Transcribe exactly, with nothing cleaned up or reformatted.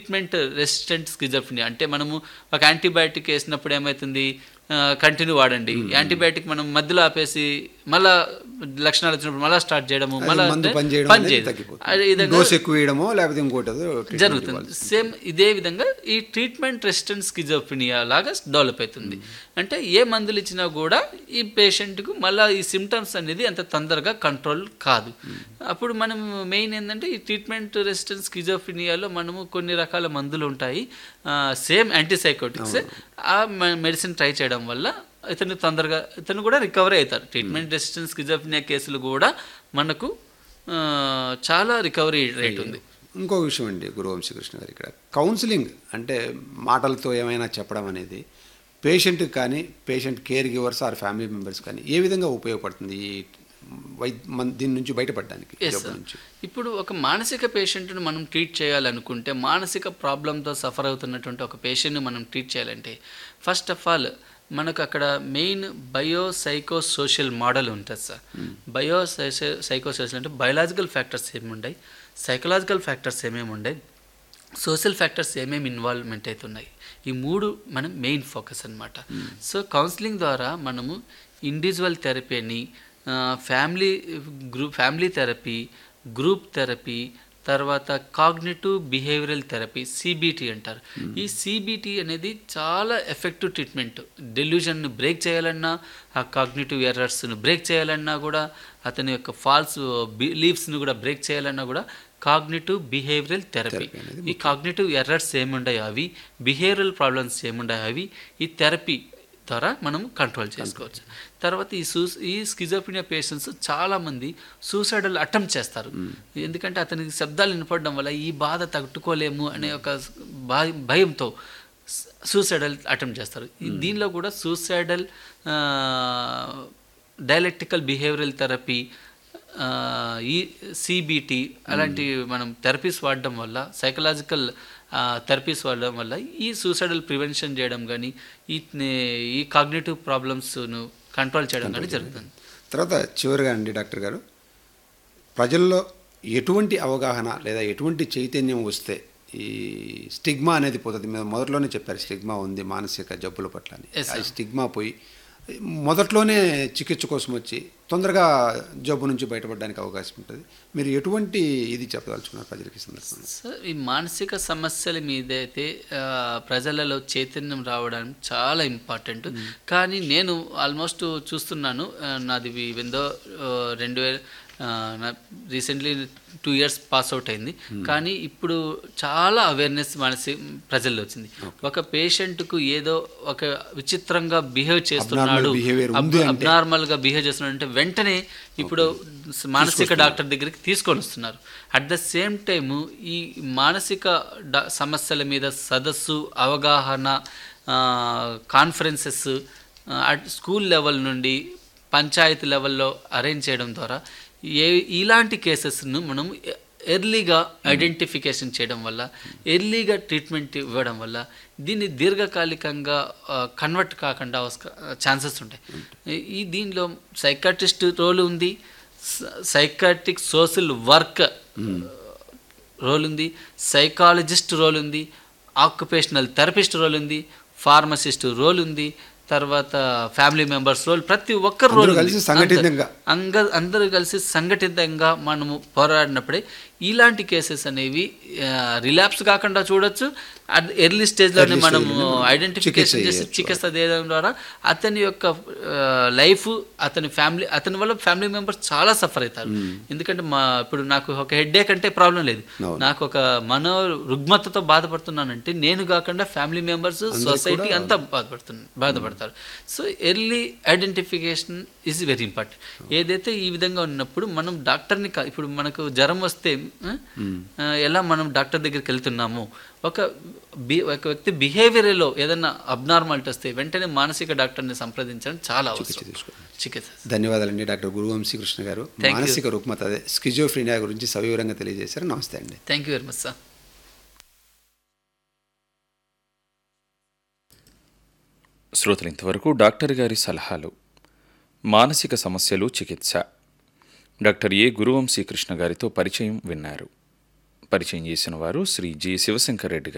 Treatment resistant schizophrenia అంటే మనము ఒక యాంటీబయాటిక్ వేసినప్పుడు ఏమవుతుంది, కంటిన్యూ వాడండి, యాంటీబయాటిక్ మనం మధ్యలో ఆపేసి మళ్ళా లక్షణాలు వచ్చినప్పుడు మళ్ళీ స్టార్ట్ చేయడము మళ్ళీ జరుగుతుంది. సేమ్ ఇదే విధంగా ఈ ట్రీట్మెంట్ రెసిస్టెంట్ స్కిజోఫ్రెనియా లాగా డెవలప్ అవుతుంది. అంటే ఏ మందులు ఇచ్చినా కూడా ఈ పేషెంట్కు మళ్ళీ ఈ సిమ్టమ్స్ అనేది అంత తొందరగా కంట్రోల్ కాదు. అప్పుడు మనం మెయిన్ ఏంటంటే ఈ ట్రీట్మెంట్ రెసిస్టెంట్ స్కిజోఫ్రెనియాలో మనము కొన్ని రకాల మందులు ఉంటాయి, సేమ్ యాంటీసైకోటిక్స్. ఆ మెడిసిన్ ట్రై చేయడం వల్ల ఇతను తొందరగా ఇతను కూడా రికవరీ అవుతారు. ట్రీట్మెంట్ రెసిస్టెంట్ స్కిజోఫ్రెనియా కేసులు కూడా మనకు చాలా రికవరీ రేట్ ఉంది. ఇంకో విషయం అండి గురువంశీకృష్ణ గారు, ఇక్కడ కౌన్సిలింగ్ అంటే మాటలతో ఏమైనా చెప్పడం అనేది పేషెంట్కి కానీ patient care givers are family members కానీ ఏ విధంగా ఉపయోగపడుతుంది ఈ వై దీని నుంచి బయటపడడానికి? ఇప్పుడు ఒక మానసిక పేషెంట్ను మనం ట్రీట్ చేయాలనుకుంటే, మానసిక ప్రాబ్లంతో సఫర్ అవుతున్నటువంటి ఒక పేషెంట్ని మనం ట్రీట్ చేయాలంటే ఫస్ట్ ఆఫ్ ఆల్ మనకు అక్కడ main bio psycho social model ఉంటుంది సార్. బయో సైకో సోషల్ అంటే బయలాజికల్ ఫ్యాక్టర్స్ ఏమి ఉన్నాయి, సైకలాజికల్ ఫ్యాక్టర్స్ ఏమేమి ఉన్నాయి, సోషల్ ఫ్యాక్టర్స్ ఏమేమి ఇన్వాల్వ్మెంట్ అవుతున్నాయి, ఈ మూడు మనం మెయిన్ ఫోకస్ అనమాట. సో కౌన్సిలింగ్ ద్వారా మనము ఇండివిజువల్ థెరపీ అని, family group family therapy, group therapy, తర్వాత కాగ్నిటివ్ బిహేవియరల్ థెరపీ సిబిటి అంటారు. ఈ సిబిటి అనేది చాలా ఎఫెక్టివ్ ట్రీట్మెంట్. డెల్యూజన్ను బ్రేక్ చేయాలన్నా, ఆ కాగ్నిటివ్ ఎర్రర్స్ను బ్రేక్ చేయాలన్నా కూడా, అతని యొక్క ఫాల్స్ బిలీఫ్స్ను కూడా బ్రేక్ చేయాలన్నా కూడా కాగ్నిటివ్ బిహేవియరల్ థెరపీ. ఈ కాగ్నిటివ్ ఎర్రర్స్ ఏముండాయో అవి, బిహేవియరల్ ప్రాబ్లమ్స్ ఏముండాయో అవి ఈ థెరపీ ద్వారా మనం కంట్రోల్ చేసుకోవచ్చు. తర్వాత ఈ సూ ఈ స్కిజోఫ్రెనియా పేషెంట్స్ చాలామంది సూసైడల్ అటెంప్ట్ చేస్తారు. ఎందుకంటే అతనికి శబ్దాలు వినపడడం వల్ల ఈ బాధ తట్టుకోలేము అనే ఒక భయంతో సూసైడల్ అటెంప్ట్ చేస్తారు. దీనిలో కూడా సూసైడల్ డైలెక్టికల్ బిహేవియరల్ థెరపీ, ఈ సిబిటి అలాంటి మనం థెరపీస్ వాడడం వల్ల, సైకలాజికల్ థెరపీస్ వాడడం వల్ల ఈ సూసైడల్ ప్రివెన్షన్ చేయడం కానీ, ఈ ఈ కాగ్నిటివ్ ప్రాబ్లమ్స్ను కంట్రోల్ చేయడం కానీ జరుగుతుంది. తర్వాత చివరిగా అండి డాక్టర్ గారు, ప్రజల్లో ఎటువంటి అవగాహన లేదా ఎటువంటి చైతన్యం వస్తే ఈ స్టిగ్మా అనేది పోతుంది? మీరు మొదట్లోనే చెప్పారు స్టిగ్మా ఉంది మానసిక జబ్బుల పట్ల అని. ఆ స్టిగ్మా పోయి మొదట్లోనే చికిత్స కోసం వచ్చి తొందరగా జబ్బు నుంచి బయటపడడానికి అవకాశం ఉంటుంది. మీరు ఎటువంటి ఇది చెప్పదలుచుకున్నారు ప్రజలకి సందర్భంగా? సార్, ఈ మానసిక సమస్యల మీద అయితే ప్రజలలో చైతన్యం రావడం చాలా ఇంపార్టెంట్. కానీ నేను ఆల్మోస్ట్ చూస్తున్నాను, నాది విందో రెండు వేల recently two years pass out అయింది. కానీ ఇప్పుడు చాలా అవేర్నెస్ మనసి ప్రజల్లో వచ్చింది. ఒక పేషెంట్కు ఏదో ఒక విచిత్రంగా బిహేవ్ చేస్తున్నాడు, అబ్నార్మల్గా బిహేవ్ చేస్తున్నాడు అంటే వెంటనే ఇప్పుడు మానసిక డాక్టర్ దగ్గరికి తీసుకొని వస్తున్నారు. అట్ ద సేమ్ టైము ఈ మానసిక సమస్యల మీద సదస్సు, అవగాహన, కాన్ఫరెన్సెస్ స్కూల్ లెవెల్ నుండి పంచాయతీ లెవెల్లో అరేంజ్ చేయడం ద్వారా ఏ ఇలాంటి కేసెస్ను మనం ఎర్లీగా ఐడెంటిఫికేషన్ చేయడం వల్ల, ఎర్లీగా ట్రీట్మెంట్ ఇవ్వడం వల్ల దీన్ని దీర్ఘకాలికంగా కన్వర్ట్ కాకుండా ఛాన్సెస్ ఉంటాయి. ఈ దీనిలో సైకాట్రిస్ట్ రోల్ ఉంది, సైకాట్రిక్ సోషల్ వర్క్ రోల్ ఉంది, సైకాలజిస్ట్ రోల్ ఉంది, ఆక్యుపేషనల్ థెరపిస్ట్ రోల్ ఉంది, ఫార్మసిస్ట్ రోల్ ఉంది, తర్వాత ఫ్యామిలీ మెంబర్స్ రోల్, ప్రతి ఒక్కరు రోల్ కలిసి సంఘటితంగా అందరూ కలిసి సంఘటితంగా మనము పోరాడినప్పుడే ఇలాంటి కేసెస్ అనేవి రిలాప్స్ కాకుండా చూడొచ్చు. ఎర్లీ స్టేజ్లోనే మనము ఐడెంటిఫికేషన్ చేసి చికిత్స చేయడం ద్వారా అతని యొక్క లైఫ్, అతని ఫ్యామిలీ, అతని వల్ల ఫ్యామిలీ మెంబర్స్ చాలా సఫర్ అవుతారు. ఎందుకంటే మా ఇప్పుడు నాకు ఒక హెడ్ఏక్ అంటే ప్రాబ్లం లేదు, నాకు ఒక మనో రుగ్మతతో బాధపడుతున్నానంటే నేను కాకుండా ఫ్యామిలీ మెంబర్స్, సొసైటీ అంతా బాధపడుతున్నా బాధపడతారు so early identification is very important. ఏదైతే ఈ విధంగా ఉన్నప్పుడు మనం డాక్టర్ని, ఇప్పుడు మనకు జ్వరం వస్తే ఎలా మనం డాక్టర్ దగ్గరికి వెళ్తున్నాము, ఒక బి ఒక వ్యక్తి బిహేవియర్లో ఏదైనా అబ్నార్మాలిటీ వస్తే వెంటనే మానసిక డాక్టర్ని సంప్రదించడం చాలా అవసరం. చికిత్స. ధన్యవాదాలండి డాక్టర్ గురువంశీకృష్ణ గారు. మానసిక రుగ్మత అదే స్కిజోఫ్రెనియా గురించి సవివరంగా తెలియజేశారు. నమస్తే అండి. Thank you very much sir. శ్రోతలు ఇంతవరకు డాక్టర్ గారి సలహాలు, మానసిక సమస్యలు, చికిత్స, డాక్టర్ ఏ గురువంశీకృష్ణ గారితో పరిచయం విన్నారు. పరిచయం చేసిన వారు శ్రీ జి శివశంకర్ రెడ్డి గారు.